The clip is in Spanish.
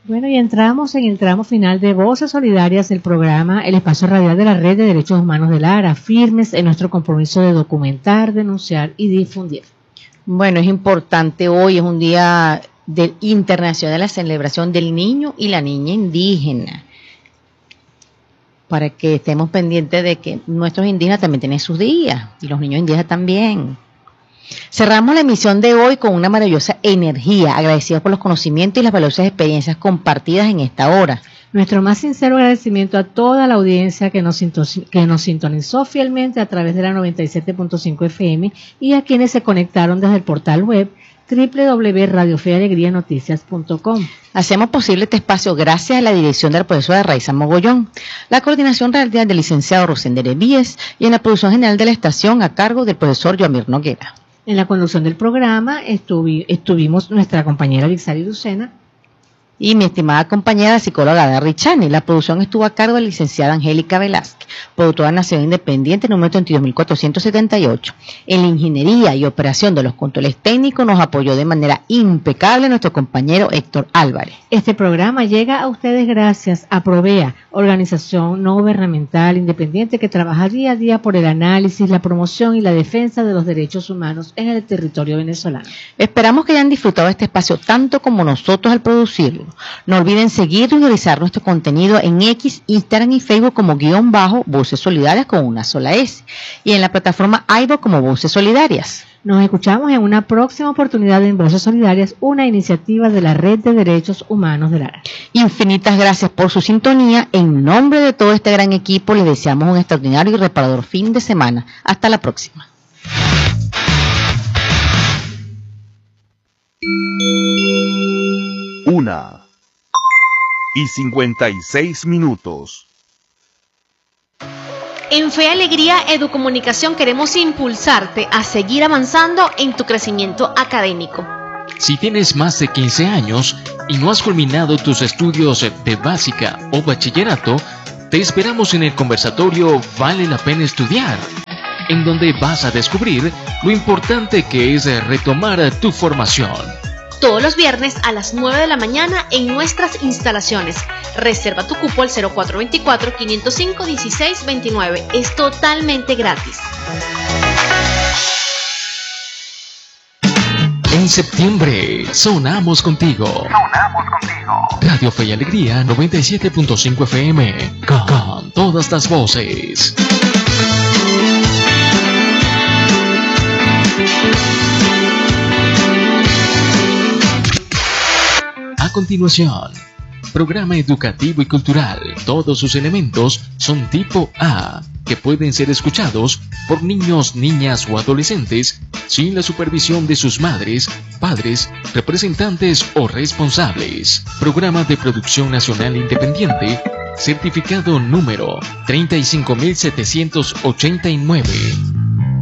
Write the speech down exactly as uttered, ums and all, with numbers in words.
Bueno, y entramos en el tramo final de Voces Solidarias del programa El Espacio Radial de la Red de Derechos Humanos de Lara, firmes en nuestro compromiso de documentar, denunciar y difundir. Bueno, es importante, hoy es un día del internacional de la celebración del niño y la niña indígena, para que estemos pendientes de que nuestros indígenas también tienen sus días, y los niños indígenas también. Cerramos la emisión de hoy con una maravillosa energía, agradecidos por los conocimientos y las valiosas experiencias compartidas en esta hora. Nuestro más sincero agradecimiento a toda la audiencia que nos, que nos sintonizó fielmente a través de la noventa y siete punto cinco F M y a quienes se conectaron desde el portal web doble u doble u doble u punto radio fe y alegría noticias punto com. Hacemos posible este espacio gracias a la dirección de la profesora Raiza Mogollón, la coordinación radial del licenciado Rosender Víez y en la producción general de la estación a cargo del profesor Yoamir Noguera. En la conducción del programa estuvi, estuvimos nuestra compañera Lixari Lucena y mi estimada compañera psicóloga Darry Chani. La producción estuvo a cargo de la licenciada Angélica Velázquez, productora nacional independiente número treinta y dos mil cuatrocientos setenta y ocho. En la ingeniería y operación de los controles técnicos nos apoyó de manera impecable nuestro compañero Héctor Álvarez. Este programa llega a ustedes gracias a Provea, organización no gubernamental independiente que trabaja día a día por el análisis, la promoción y la defensa de los derechos humanos en el territorio venezolano. Esperamos que hayan disfrutado de este espacio tanto como nosotros al producirlo. No olviden seguir y revisar nuestro contenido en X, Instagram y Facebook como guión bajo Voces Solidarias con una sola S y en la plataforma iVoox como Voces Solidarias. Nos escuchamos en una próxima oportunidad en Voces Solidarias, una iniciativa de la Red de Derechos Humanos de Lara. Infinitas gracias por su sintonía. En nombre de todo este gran equipo les deseamos un extraordinario y reparador fin de semana. Hasta la próxima. Una y cincuenta y seis minutos. En Fe y Alegría Educomunicación queremos impulsarte a seguir avanzando en tu crecimiento académico. Si tienes más de quince años y no has culminado tus estudios de básica o bachillerato, te esperamos en el conversatorio Vale la Pena Estudiar, en donde vas a descubrir lo importante que es retomar tu formación. Todos los viernes a las nueve de la mañana en nuestras instalaciones. Reserva tu cupo al cero cuatro dos cuatro, cinco cero cinco, uno seis dos nueve. Es totalmente gratis. En septiembre, sonamos contigo. Sonamos contigo. Radio Fe y Alegría noventa y siete punto cinco F M. Con, con todas las voces. A continuación, programa educativo y cultural. Todos sus elementos son tipo A, que pueden ser escuchados por niños, niñas o adolescentes sin la supervisión de sus madres, padres, representantes o responsables. Programa de producción nacional independiente, certificado número treinta y cinco mil setecientos ochenta y nueve.